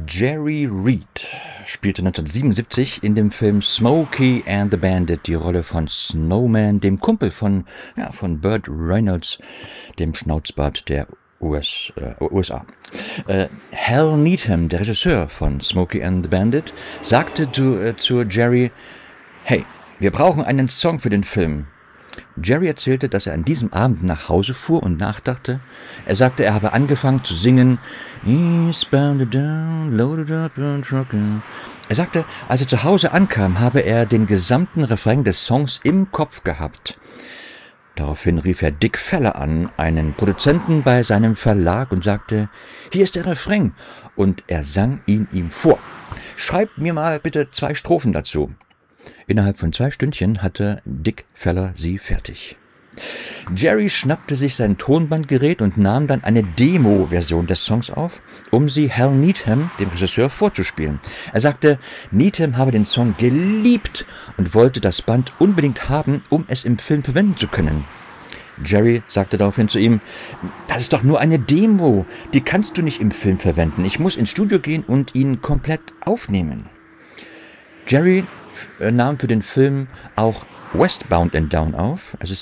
Jerry Reed spielte 1977 in dem Film Smokey and the Bandit die Rolle von Snowman, dem Kumpel von Burt Reynolds, dem Schnauzbart der USA. Hal Needham, der Regisseur von Smokey and the Bandit, sagte zu Jerry: Hey, wir brauchen einen Song für den Film. Jerry erzählte, dass er an diesem Abend nach Hause fuhr und nachdachte. Er sagte, er habe angefangen zu singen. Eastbound down, loaded up and trucking. Er sagte, als er zu Hause ankam, habe er den gesamten Refrain des Songs im Kopf gehabt. Daraufhin rief er Dick Feller an, einen Produzenten bei seinem Verlag, und sagte: Hier ist der Refrain. Und er sang ihn ihm vor. Schreib mir mal bitte 2 Strophen dazu. Innerhalb von 2 Stündchen hatte Dick Feller sie fertig. Jerry schnappte sich sein Tonbandgerät und nahm dann eine Demo-Version des Songs auf, um sie Hal Needham, dem Regisseur, vorzuspielen. Er sagte, Needham habe den Song geliebt und wollte das Band unbedingt haben, um es im Film verwenden zu können. Jerry sagte daraufhin zu ihm: Das ist doch nur eine Demo, die kannst du nicht im Film verwenden. Ich muss ins Studio gehen und ihn komplett aufnehmen. Jerry nahm für den Film auch Westbound and Down auf. Es ist